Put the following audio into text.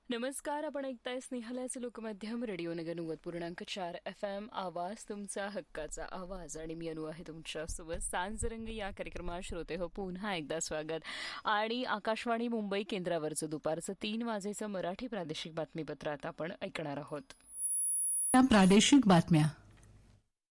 नमस्कार. आपण ऐकताय स्नेहालयाचं लोकमाध्यम रेडिओ नगर 90.4 FM. आवाज तुमचा हक्काचा आवाज. आणि मी अनु आहे तुमच्यासोबत. सांजरंग या कार्यक्रमात श्रोते हो पुन्हा एकदा स्वागत. आणि आकाशवाणी मुंबई केंद्रावरचं दुपारचं 3 वाजेचं मराठी प्रादेशिक बातमीपत्र आता आपण ऐकणार आहोत. प्रादेशिक बातम्या